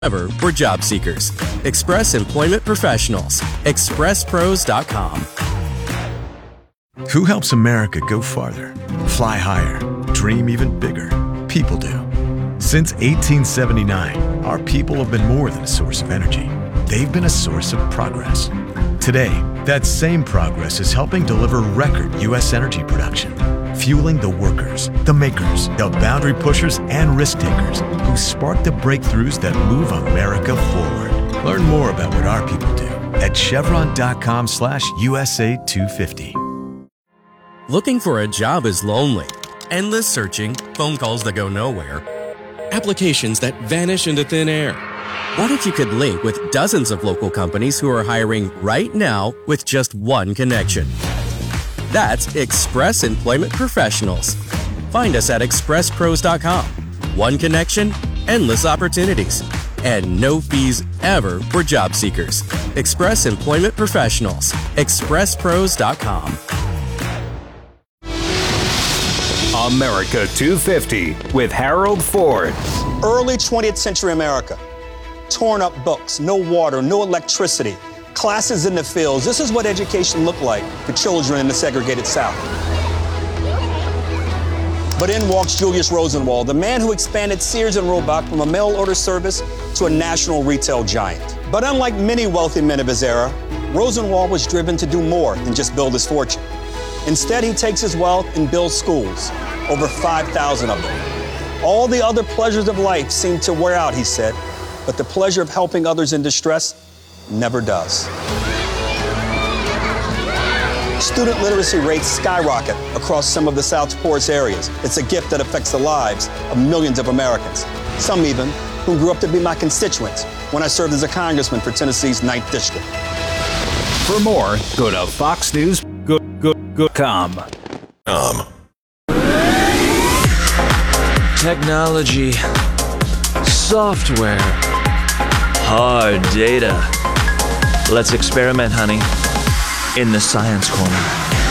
ever for job seekers. Express Employment Professionals. ExpressPros.com. Who helps America go farther, fly higher, dream even bigger? People do. Since 1879, our people have been more than a source of energy. They've been a source of progress. Today, that same progress is helping deliver record U.S. energy production, fueling the workers, the makers, the boundary pushers, and risk takers who spark the breakthroughs that move America forward. Learn more about what our people do at chevron.com/USA 250. Looking for a job is lonely. Endless searching, phone calls that go nowhere, applications that vanish into thin air. What if you could link with dozens of local companies who are hiring right now with just one connection? That's Express Employment Professionals. Find us at expresspros.com. One connection, endless opportunities, and no fees ever for job seekers. Express Employment Professionals. expresspros.com. America 250 with Harold Ford. Early 20th century America. Torn up books, no water, no electricity, classes in the fields. This is what education looked like for children in the segregated South. But in walks Julius Rosenwald, the man who expanded Sears and Roebuck from a mail order service to a national retail giant. But unlike many wealthy men of his era, Rosenwald was driven to do more than just build his fortune. Instead, he takes his wealth and builds schools, over 5,000 of them. All the other pleasures of life seem to wear out, he said, but the pleasure of helping others in distress never does. Student literacy rates skyrocket across some of the South's poorest areas. It's a gift that affects the lives of millions of Americans, some even who grew up to be my constituents when I served as a congressman for Tennessee's 9th District. For more, go to foxnews.com. Technology, software, hard data. Let's experiment, honey, in the Science Corner.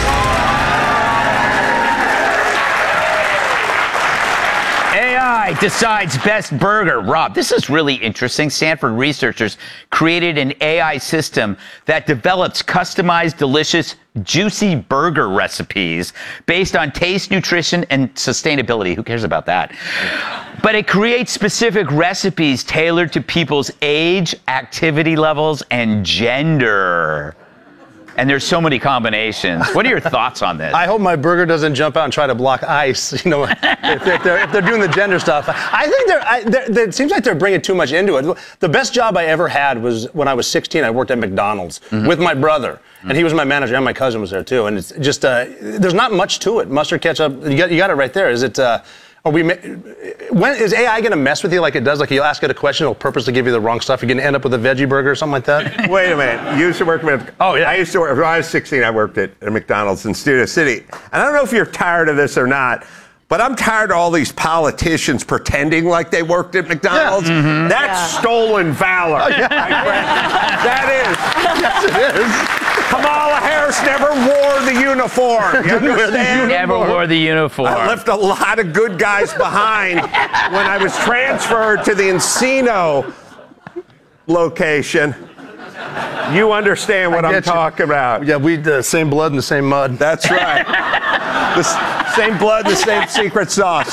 AI decides best burger. Rob, this is really interesting. Stanford researchers created an AI system that develops customized, delicious, juicy burger recipes based on taste, nutrition, and sustainability. Who cares about that? But it creates specific recipes tailored to people's age, activity levels, and gender. And there's so many combinations. What are your thoughts on this? I hope my burger doesn't jump out and try to block ice. You know, if they're doing the gender stuff. I think it seems like they're bringing too much into it. The best job I ever had was when I was 16. I worked at McDonald's with my brother, and he was my manager, and my cousin was there too. And it's just there's not much to it. Mustard, ketchup. You got it right there. Is it? When is AI going to mess with you like it does? Like you'll ask it a question, it'll purposely give you the wrong stuff. You're going to end up with a veggie burger or something like that? Wait a minute. You used to work with... Oh, yeah. I used to work... When I was 16, I worked at McDonald's in Studio City. And I don't know if you're tired of this or not, but I'm tired of all these politicians pretending like they worked at McDonald's. Yeah. Mm-hmm. That's stolen valor. Oh, yeah. That is. Yes, it is. Kamala Harris never wore the uniform. You understand? Never wore the uniform. I left a lot of good guys behind when I was transferred to the Encino location. You understand what I'm talking about. Yeah, we the same blood and the same mud. That's right. The same blood, the same secret sauce.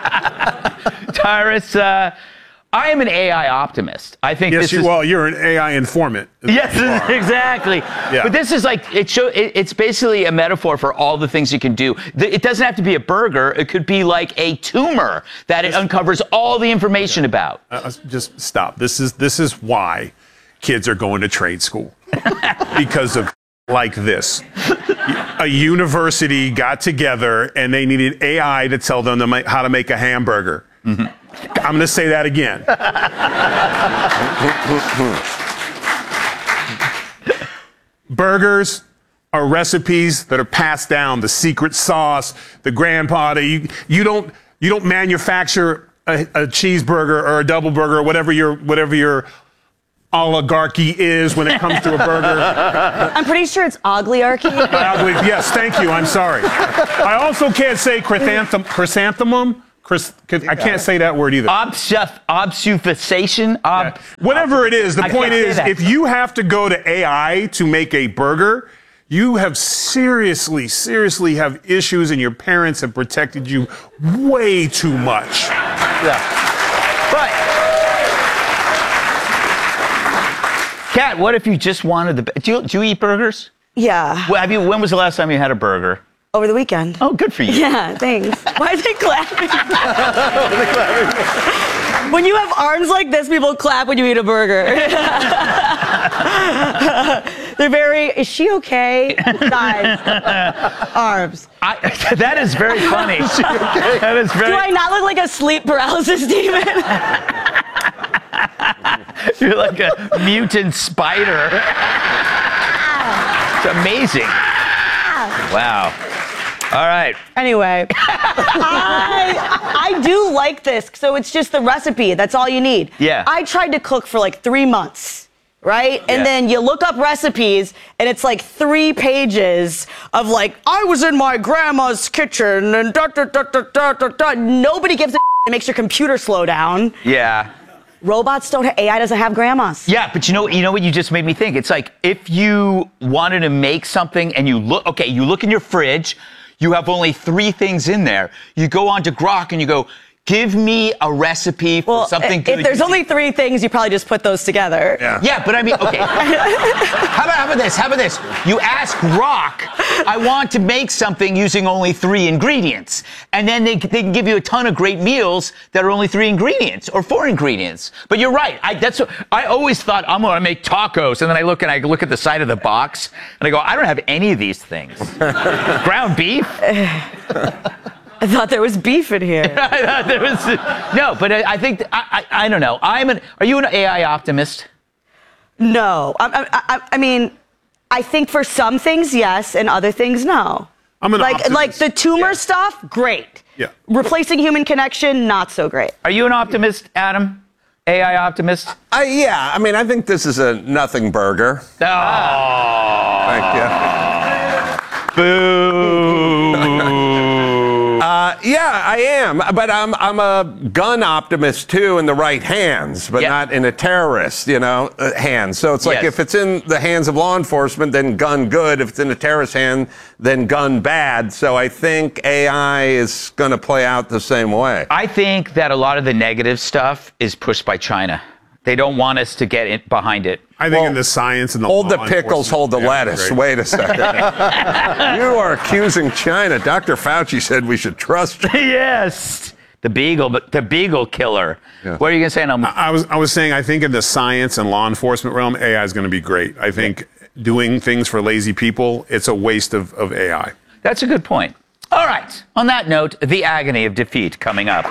Tyrus, I am an AI optimist. I think you're an AI informant. Yes, exactly. Yeah. But this is like it's basically a metaphor for all the things you can do. It doesn't have to be a burger. It could be like a tumor that it uncovers all the information about. Just stop. This is why kids are going to trade school because of like this. A university got together and they needed AI to tell them how to make a hamburger. Mm-hmm. I'm going to say that again. Burgers are recipes that are passed down. The secret sauce, the grandpa. You don't manufacture a cheeseburger or a double burger or whatever your oligarchy is when it comes to a burger. I'm pretty sure it's ogliarchy. Yes, thank you. I'm sorry. I also can't say chrysanthemum. Chris, I can't say that word either. Obfuscation? Whatever it is, the I point can't say is, that. if you have to go to AI to make a burger, you have seriously have issues, and your parents have protected you way too much. Yeah. But, Kat, what if you just wanted do you eat burgers? Yeah. Well, when was the last time you had a burger? Over the weekend. Oh, good for you. Yeah, thanks. Why are they clapping? When you have arms like this, people clap when you eat a burger. They're very, is she okay? Guys, arms. That is very funny. That is very... Do I not look like a sleep paralysis demon? You're like a mutant spider. It's amazing. Wow. All right. Anyway, I do like this. So it's just the recipe. That's all you need. Yeah. I tried to cook for like 3 months, right? And Yeah. then you look up recipes, and it's like 3 pages of like, I was in my grandma's kitchen, and da-da-da-da-da-da-da. Nobody gives a It makes your computer slow down. Yeah. Robots don't have, AI doesn't have grandmas. Yeah, but you know what you just made me think? It's like if you wanted to make something and you look in your fridge, you have only 3 things in there. You go on to Grok and you go, give me a recipe for something good. If there's only 3 things, you probably just put those together. Yeah, but I mean, okay. How about this? You ask Grok, I want to make something using only 3 ingredients. And then they can give you a ton of great meals that are only 3 ingredients or 4 ingredients. But you're right. I always thought I'm going to make tacos. And then I look at the side of the box and I go, I don't have any of these things. Ground beef? I thought there was beef in here. I thought there was no, but I think I don't know. Are you an AI optimist? No, I mean, I think for some things yes, and other things no. I'm an optimist. Like the tumor stuff, great. Yeah. Replacing human connection, not so great. Are you an optimist, Adam? AI optimist? Yeah, I mean, I think this is a nothing burger. Oh. Thank you. Boo. Yeah, I am, but I'm a gun optimist too in the right hands, but not in a terrorist, hands. So it's like if it's in the hands of law enforcement, then gun good. If it's in a terrorist hand, then gun bad. So I think AI is going to play out the same way. I think that a lot of the negative stuff is pushed by China. They don't want us to get behind it. I think in the science and the hold the law pickles, hold the lettuce. great. Wait a second. You are accusing China. Dr. Fauci said we should trust you. Yes. The beagle killer. Yeah. What are you going to say? I was saying, I think in the science and law enforcement realm, AI is going to be great. I think doing things for lazy people, it's a waste of AI. That's a good point. All right. On that note, the agony of defeat coming up.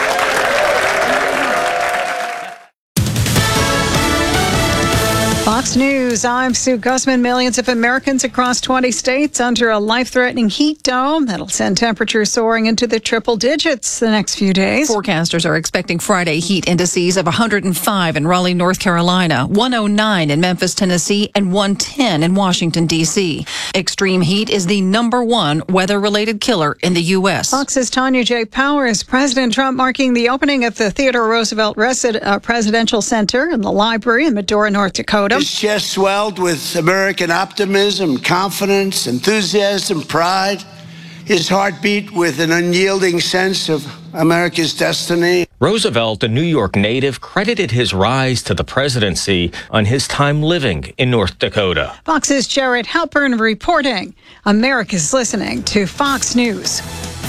Fox News, I'm Sue Gussman. Millions of Americans across 20 states under a life-threatening heat dome that'll send temperatures soaring into the triple digits the next few days. Forecasters are expecting Friday heat indices of 105 in Raleigh, North Carolina, 109 in Memphis, Tennessee, and 110 in Washington, D.C. Extreme heat is the #1 weather-related killer in the U.S. Fox's Tanya J. Powers, President Trump marking the opening of the Theodore Roosevelt Presidential Center in the library in Medora, North Dakota. His chest swelled with American optimism, confidence, enthusiasm, pride. His heart beat with an unyielding sense of America's destiny. Roosevelt, a New York native, credited his rise to the presidency on his time living in North Dakota. Fox's Jared Halpern reporting. America's listening to Fox News.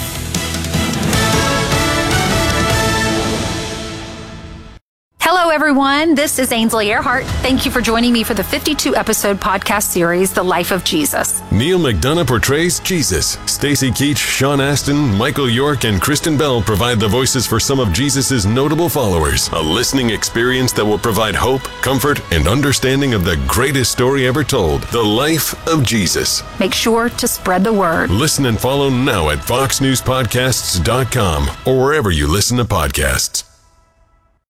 Hello, everyone. This is Ainsley Earhart. Thank you for joining me for the 52-episode podcast series, The Life of Jesus. Neil McDonough portrays Jesus. Stacy Keach, Sean Astin, Michael York, and Kristen Bell provide the voices for some of Jesus' notable followers. A listening experience that will provide hope, comfort, and understanding of the greatest story ever told, The Life of Jesus. Make sure to spread the word. Listen and follow now at foxnewspodcasts.com or wherever you listen to podcasts.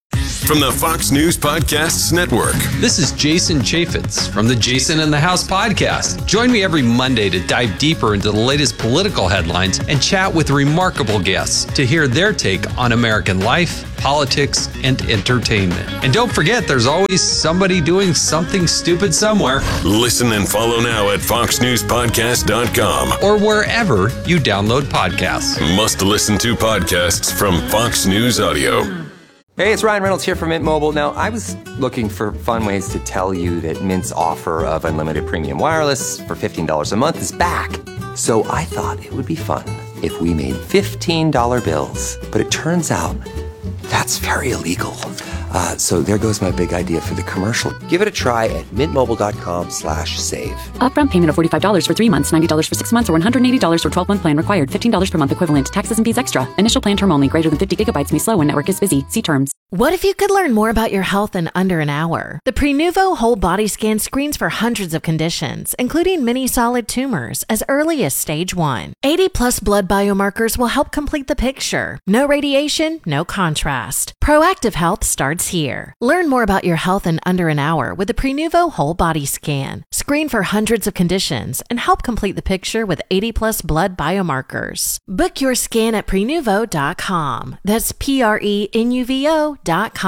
from the Fox News Podcasts Network. This is Jason Chaffetz from the Jason in the House podcast. Join me every Monday to dive deeper into the latest political headlines and chat with remarkable guests to hear their take on American life, politics, and entertainment. And don't forget, there's always somebody doing something stupid somewhere. Listen and follow now at foxnewspodcast.com or wherever you download podcasts. Must listen to podcasts from Fox News Audio. Hey, it's Ryan Reynolds here from Mint Mobile. Now, I was looking for fun ways to tell you that Mint's offer of unlimited premium wireless for $15 a month is back. So I thought it would be fun if we made $15 bills. But it turns out that's very illegal. So there goes my big idea for the commercial. Give it a try at mintmobile.com/save. Upfront payment of $45 for 3 months, $90 for 6 months, or $180 for 12-month plan required. $15 per month equivalent. Taxes and fees extra. Initial plan term only. Greater than 50 gigabytes may slow when network is busy. See terms. What if you could learn more about your health in under an hour? The Prenuvo Whole Body Scan screens for hundreds of conditions, including many solid tumors, as early as stage 1. 80-plus blood biomarkers will help complete the picture. No radiation, no contrast. Proactive health starts here. Learn more about your health in under an hour with the Prenuvo Whole Body Scan. Screen for hundreds of conditions and help complete the picture with 80-plus blood biomarkers. Book your scan at Prenuvo.com. That's Prenuvo.com.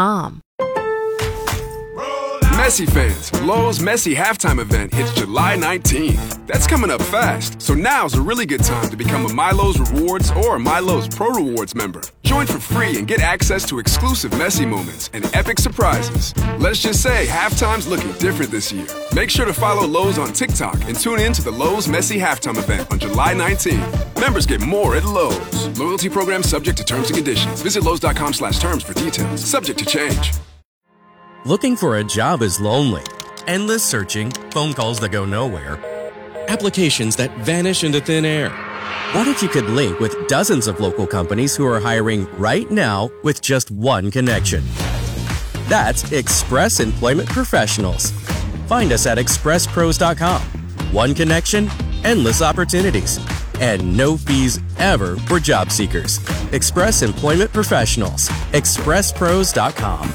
Messi fans, Lowe's Messi halftime event hits July 19th. That's coming up fast, so now's a really good time to become a MyLowe's Rewards or MyLowe's Pro Rewards member. Join for free and get access to exclusive Messi moments and epic surprises. Let's just say halftime's looking different this year. Make sure to follow Lowe's on TikTok and tune in to the Lowe's Messi halftime event on July 19th. Members get more at Lowe's. Loyalty program subject to terms and conditions. Visit Lowe's.com/terms for details. Subject to change. Looking for a job is lonely. Endless searching, phone calls that go nowhere, applications that vanish into thin air. What if you could link with dozens of local companies who are hiring right now with just one connection? That's Express Employment Professionals. Find us at expresspros.com. One connection, endless opportunities, and no fees ever for job seekers. Express Employment Professionals. expresspros.com.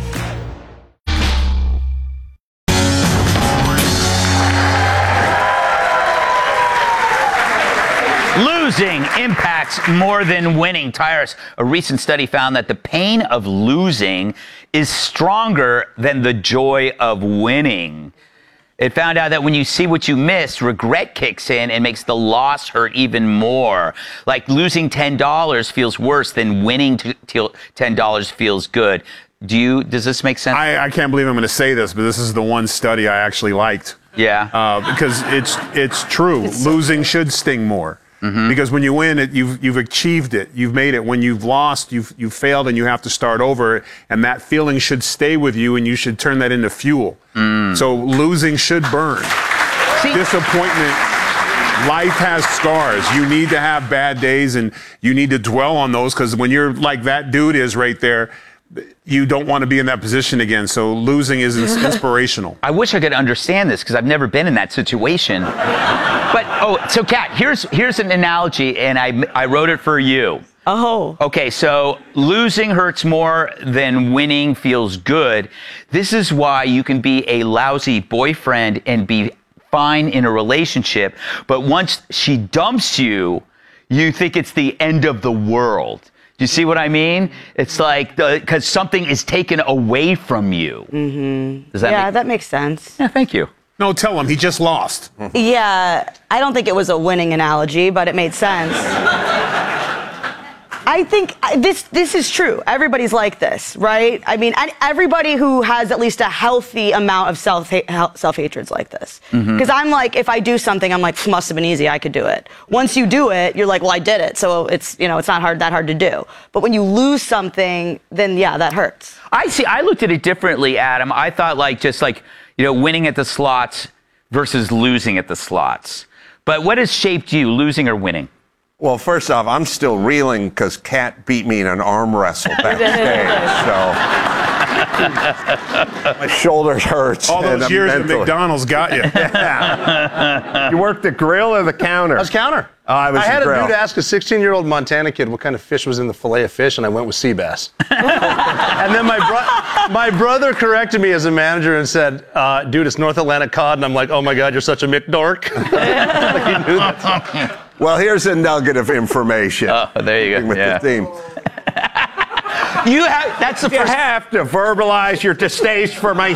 Losing impacts more than winning. Tyrus, a recent study found that the pain of losing is stronger than the joy of winning. It found out that when you see what you missed, regret kicks in and makes the loss hurt even more. Like losing $10 feels worse than winning $10 feels good. Does this make sense? I can't believe I'm going to say this, but this is the one study I actually liked. Yeah. Because it's true. Losing should sting more. Mm-hmm. Because when you win, you've achieved it. You've made it. When you've lost, you've failed, and you have to start over. And that feeling should stay with you, and you should turn that into fuel. So losing should burn. Disappointment. Life has scars. You need to have bad days, and you need to dwell on those, because when you're like that dude is right there, you don't want to be in that position again. So losing is inspirational. I wish I could understand this because I've never been in that situation. But, so Kat, here's an analogy, and I wrote it for you. Oh. Okay, so losing hurts more than winning feels good. This is why you can be a lousy boyfriend and be fine in a relationship, but once she dumps you, you think it's the end of the world. Do you see what I mean? It's like because something is taken away from you. Mm-hmm. Does that that makes sense. Yeah, thank you. No, tell him he just lost. Yeah, I don't think it was a winning analogy, but it made sense. I think this is true. Everybody's like this, right? I mean, everybody who has at least a healthy amount of self-hatred's like this. Because I'm like, if I do something, I'm like, must have been easy, I could do it. Once you do it, you're like, well, I did it, so it's not that hard to do. But when you lose something, then yeah, that hurts. I looked at it differently, Adam. I thought winning at the slots versus losing at the slots. But what has shaped you, losing or winning? Well, first off, I'm still reeling because Kat beat me in an arm wrestle backstage. So My shoulders hurt. All those years at McDonald's got you. Yeah. You worked the grill or the counter? I was counter. I had grill. a dude ask a 16-year-old Montana kid what kind of fish was in the fillet of fish, and I went with sea bass. And then my brother corrected me as a manager and said, dude, it's North Atlantic cod. And I'm like, oh my God, you're such a McDork. Like he knew that. Well, here's a nugget of information. Oh, there you go. With the theme. You have to verbalize your distaste for my